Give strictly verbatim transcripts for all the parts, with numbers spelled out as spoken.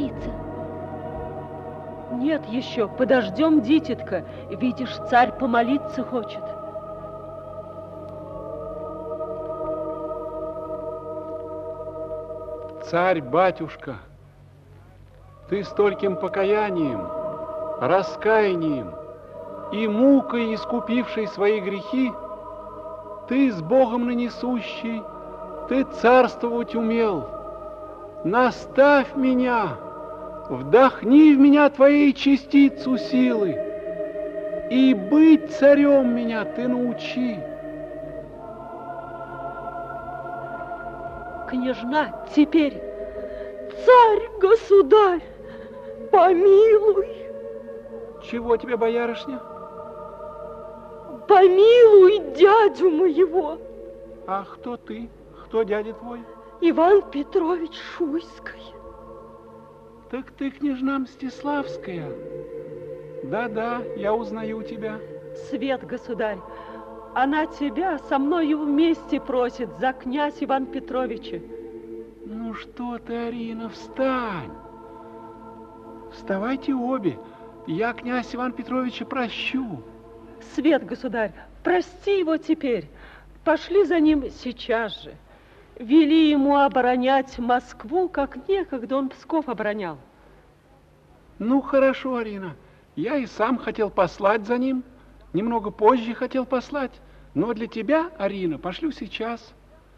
помолиться? Нет еще, подождем, дитятка. Видишь, царь помолиться хочет. Царь-батюшка, ты стольким покаянием, раскаянием и мукой искупивший свои грехи, ты с Богом нанесущий, ты царствовать умел. Наставь меня, вдохни в меня твоей частицу силы, и быть царем меня ты научи. Княжна, теперь, царь-государь, помилуй. Чего тебе, боярышня? Помилуй дядю моего. А кто ты? Кто дядя твой? Иван Петрович Шуйский. Так ты, княжна Мстиславская. Да-да, я узнаю тебя. Свет, государь, она тебя со мною вместе просит за князь Иван Петровича. Ну что ты, Арина, встань. Вставайте обе. Я князь Иван Петровича прощу. Свет, государь, прости его теперь. Пошли за ним сейчас же. Вели ему оборонять Москву, как некогда он Псков оборонял. Ну, хорошо, Арина. Я и сам хотел послать за ним. Немного позже хотел послать. Но для тебя, Арина, пошлю сейчас.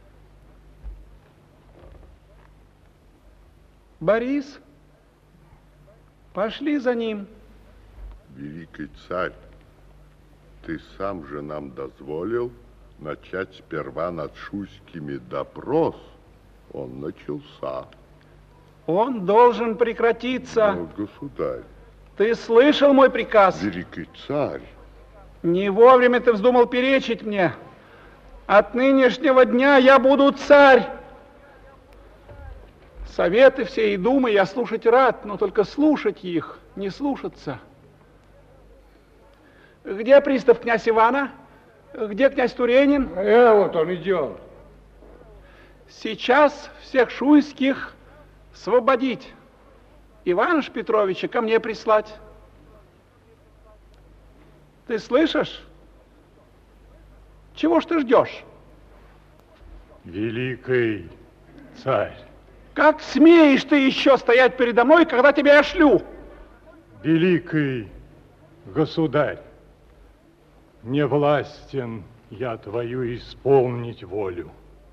Борис, пошли за ним. Великий царь, ты сам же нам дозволил начать сперва над Шуйскими допрос. Он начался. Он должен прекратиться. Но, государь. Ты слышал мой приказ? Великий царь. Не вовремя ты вздумал перечить мне. От нынешнего дня я буду царь. Советы все и думы я слушать рад, но только слушать их, не слушаться. Где пристав князь Ивана? Где князь Туренин? Э, вот он идет. Сейчас всех шуйских освободить. Ивана Петровича ко мне прислать. Ты слышишь? Чего ж ты ждешь? Великий царь. Как смеешь ты еще стоять передо мной, когда тебя я шлю? Великий государь, не властен я твою исполнить волю.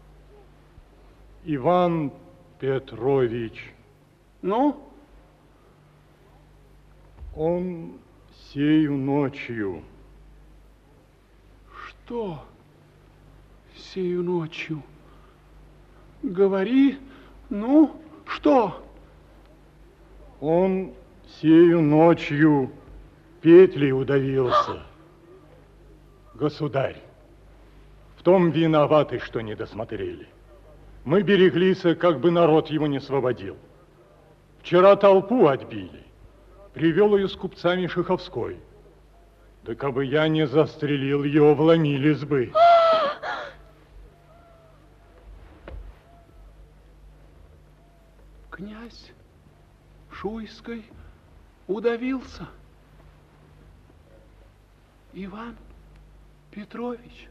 Иван Петрович. Ну? Он сею ночью. Что сею ночью? Говори, ну, что? Он сею ночью петлей удавился. Государь, в том виноваты, что не досмотрели. Мы береглись, как бы народ его не свободил. Вчера толпу отбили. Привел ее с купцами Шиховской. Да кабы я не застрелил его, вломились бы. Князь Шуйский удавился. Иван Петрович.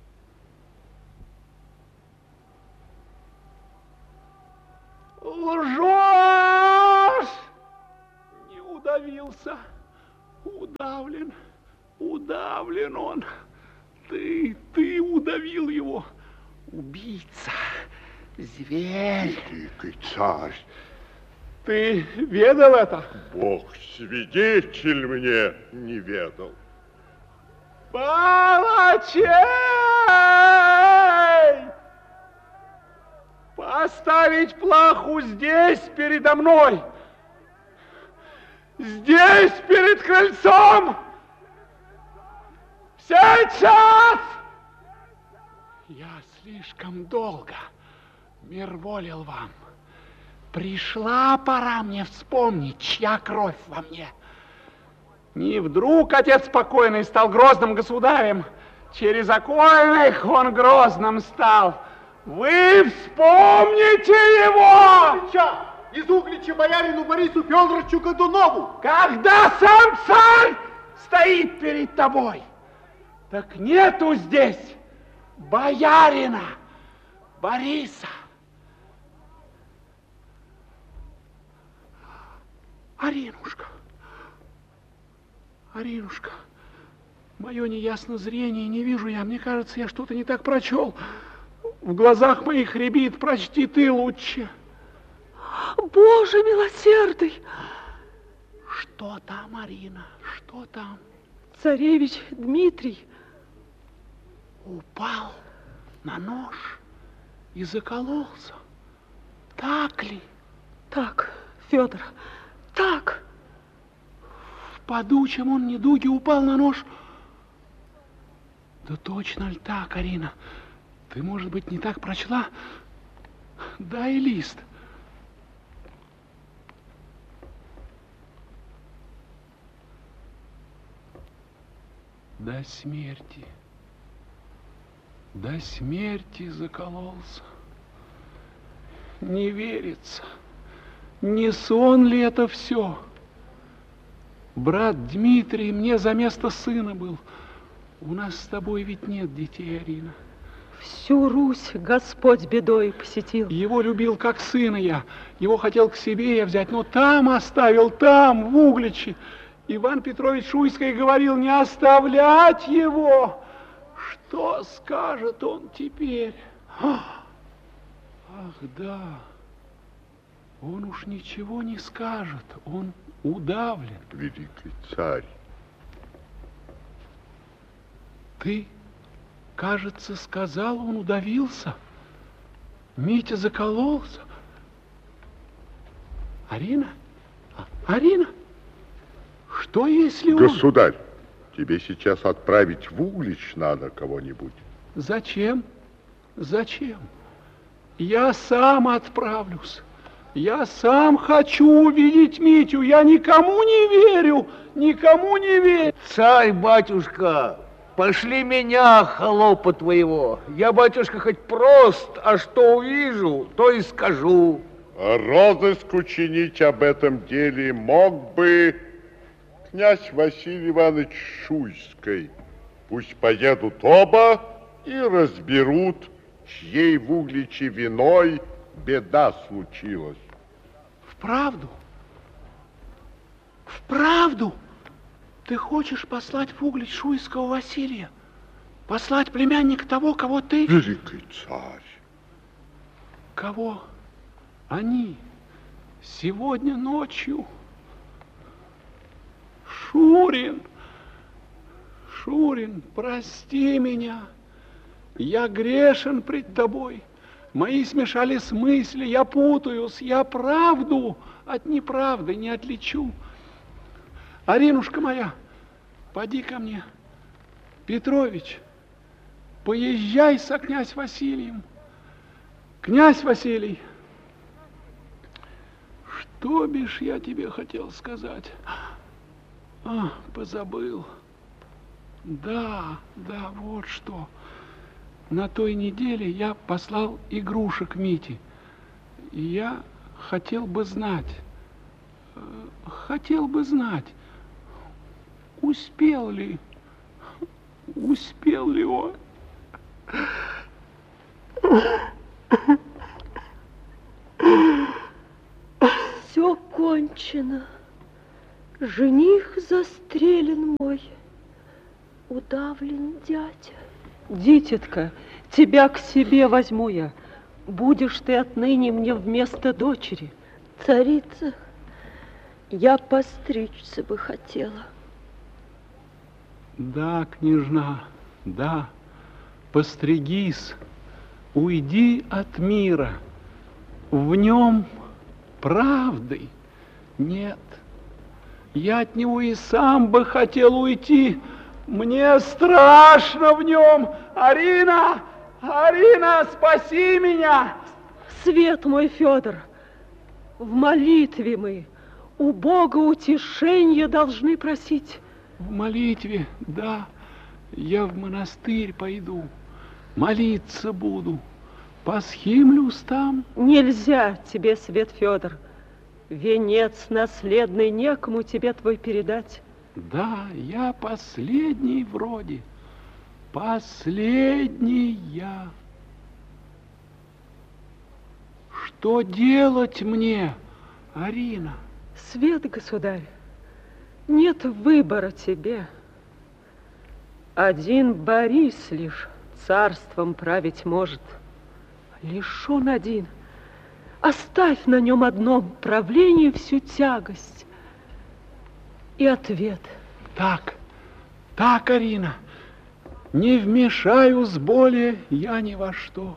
Лжешь! Не удавился. Удавлен. Удавлен он. Ты, ты удавил его. Убийца. Зверь. Великий царь. Ты ведал это? Бог свидетель мне не ведал. Палачей! Поставить плаху здесь, передо мной! Здесь, перед крыльцом! Сейчас! Я слишком долго мирволил вам. Пришла пора мне вспомнить, чья кровь во мне. Не вдруг отец покойный стал грозным государем. Через окольных он грозным стал. Вы вспомните его! Сейчас, из Углича боярину Борису Федоровичу Годунову. Когда сам царь стоит перед тобой, так нету здесь боярина Бориса. Аринушка, Аринушка, мое неясное зрение, не вижу я, мне кажется, я что-то не так прочел. В глазах моих рябит, прочти ты лучше. Боже милосердный! Что там, Арина, что там? Царевич Дмитрий упал на нож и закололся. Так ли? Так, Федор, так. В падучем он недуге упал на нож. Да точно ли так, Арина? Ты, может быть, не так прочла? Дай лист. До смерти, до смерти закололся. Не верится, не сон ли это все? Брат Дмитрий мне за место сына был. У нас с тобой ведь нет детей, Арина. Всю Русь Господь бедой посетил. Его любил как сына я. Его хотел к себе я взять, но там оставил, там, в Угличе. Иван Петрович Шуйский говорил не оставлять его. Что скажет он теперь? Ах, да, он уж ничего не скажет, он удавлен. Великий царь. Ты, кажется, сказал, он удавился. Митя закололся. Арина? Арина? Что, если он... Государь, тебе сейчас отправить в Углич надо кого-нибудь. Зачем? Зачем? Я сам отправлюсь. Я сам хочу увидеть Митю. Я никому не верю, никому не верю. Царь, батюшка, пошли меня, холопа твоего. Я, батюшка, хоть прост, а что увижу, то и скажу. А розыск учинить об этом деле мог бы князь Василий Иванович Шуйский. Пусть поедут оба и разберут, чьей в Угличе виной беда случилась. Вправду? Вправду? Ты хочешь послать в Углич Шуйского Василия? Послать племянника того, кого ты... Великий царь. Кого они сегодня ночью... Шурин, Шурин, прости меня, я грешен пред тобой, мои смешались мысли, я путаюсь, я правду от неправды не отличу. Аринушка моя, поди ко мне, Петрович, поезжай со князь Василием. Князь Василий, что бишь я тебе хотел сказать? А, позабыл. Да, да, вот что. На той неделе я послал игрушек Мите. И я хотел бы знать, хотел бы знать, успел ли, успел ли он. Все кончено. Жених застрелен мой, удавлен дядя. Дитятка, тебя к себе возьму я. Будешь ты отныне мне вместо дочери. Царица, я постричься бы хотела. Да, княжна, да, постригись, уйди от мира. В нем правды нет. Я от него и сам бы хотел уйти. Мне страшно в нем. Арина, Арина, спаси меня. Свет мой, Федор, в молитве мы у Бога утешения должны просить. В молитве, да, я в монастырь пойду, молиться буду, посхимлюсь там. Нельзя тебе, Свет Федор, Венец наследный некому тебе твой передать. Да, я последний вроде. Последний я. Что делать мне, Арина? Свет, государь, нет выбора тебе. Один Борис лишь царством править может. Лишь он один. Оставь на нем одном правлении всю тягость и ответ. Так, так, Арина, не вмешаюсь более я ни во что.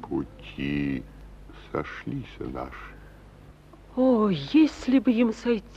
Пути сошлись наши. О, если бы им сойти